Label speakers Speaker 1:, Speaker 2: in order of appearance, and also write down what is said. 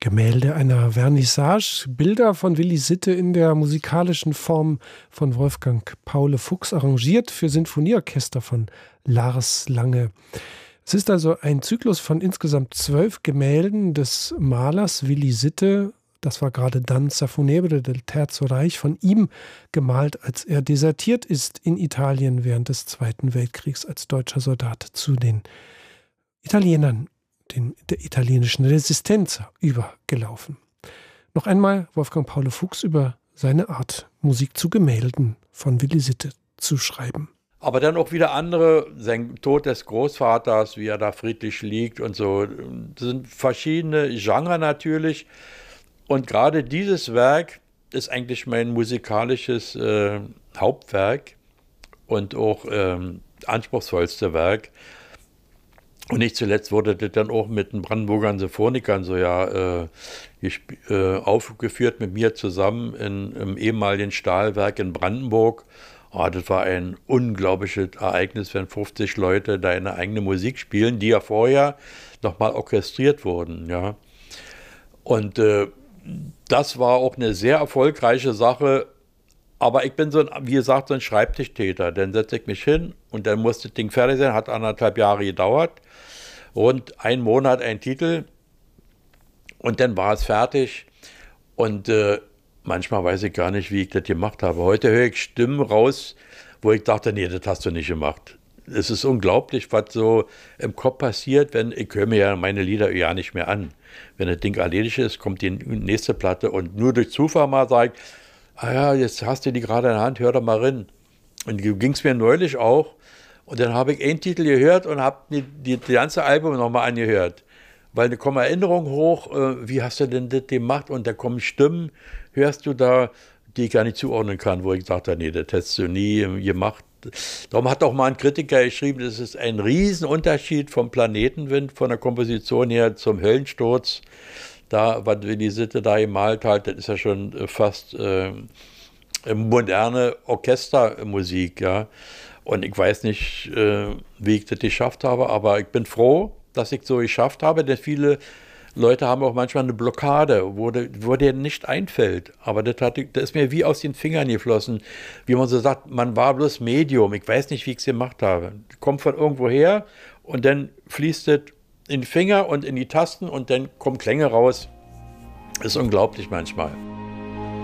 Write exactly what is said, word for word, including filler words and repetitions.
Speaker 1: Gemälde einer Vernissage, Bilder von Willy Sitte in der musikalischen Form von Wolfgang Paule Fuchs, arrangiert für Sinfonieorchester von Lars Lange. Es ist also ein Zyklus von insgesamt zwölf Gemälden des Malers Willy Sitte. Das war gerade Danza Funebre del Terzo Reich, von ihm gemalt, als er desertiert ist in Italien während des Zweiten Weltkriegs als deutscher Soldat zu den Italienern, den, der italienischen Resistenza, übergelaufen. Noch einmal Wolfgang Paule Fuchs über seine Art, Musik zu Gemälden von Willy Sitte zu schreiben.
Speaker 2: Aber dann auch wieder andere, sein Tod des Großvaters, wie er da friedlich liegt und so. Das sind verschiedene Genre natürlich. Und gerade dieses Werk ist eigentlich mein musikalisches äh, Hauptwerk und auch ähm, anspruchsvollste Werk. Und nicht zuletzt wurde das dann auch mit den Brandenburger Symphonikern so ja äh, äh, aufgeführt mit mir zusammen in, im ehemaligen Stahlwerk in Brandenburg. Oh, das war ein unglaubliches Ereignis, wenn fünfzig Leute da eine eigene Musik spielen, die ja vorher nochmal orchestriert wurden. Ja. Und äh, das war auch eine sehr erfolgreiche Sache. Aber ich bin so ein, wie gesagt, so ein Schreibtischtäter. Dann setze ich mich hin und dann muss das Ding fertig sein. Hat anderthalb Jahre gedauert. Rund ein Monat ein Titel. Und dann war es fertig. Und äh, manchmal weiß ich gar nicht, wie ich das gemacht habe. Heute höre ich Stimmen raus, wo ich dachte, nee, das hast du nicht gemacht. Es ist unglaublich, was so im Kopf passiert, wenn ich höre mir ja meine Lieder ja nicht mehr an. Wenn das Ding erledigt ist, kommt die nächste Platte und nur durch Zufall mal sagt, ah ja, jetzt hast du die gerade in der Hand, hör doch mal rein. Und so ging es mir neulich auch. Und dann habe ich einen Titel gehört und habe die, die, die ganze Album nochmal angehört. Weil da kommen Erinnerungen hoch, äh, wie hast du denn das gemacht? Und da kommen Stimmen, hörst du da, die ich gar nicht zuordnen kann, wo ich sagte, nee, das hättest du nie gemacht. Darum hat auch mal ein Kritiker geschrieben, das ist ein Riesenunterschied vom Planetenwind, von der Komposition her zum Höllensturz. Da, was Willy Sitte da gemalt hat, das ist ja schon fast äh, moderne Orchestermusik, ja. Und ich weiß nicht, äh, wie ich das geschafft habe, aber ich bin froh, dass ich so geschafft habe, denn viele Leute haben auch manchmal eine Blockade, wo, de, wo der nicht einfällt. Aber das, hat, das ist mir wie aus den Fingern geflossen. Wie man so sagt, man war bloß Medium. Ich weiß nicht, wie ich es gemacht habe. Kommt von irgendwo her und dann fließt es in die Finger und in die Tasten und dann kommen Klänge raus. Das ist unglaublich manchmal.